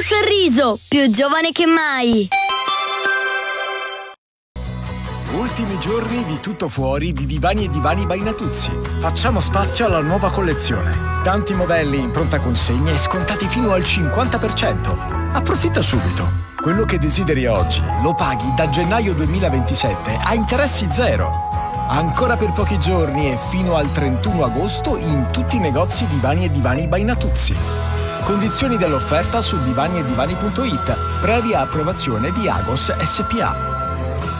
sorriso, più giovane che mai. Ultimi giorni di tutto fuori di Divani e Divani by Natuzzi. Facciamo spazio alla nuova collezione. Tanti modelli in pronta consegna e scontati fino al 50%. Approfitta subito. Quello che desideri oggi lo paghi da gennaio 2027 a interessi zero. Ancora per pochi giorni e fino al 31 agosto in tutti i negozi Divani e Divani by Natuzzi. Condizioni dell'offerta su divaniedivani.it, previa approvazione di Agos SPA.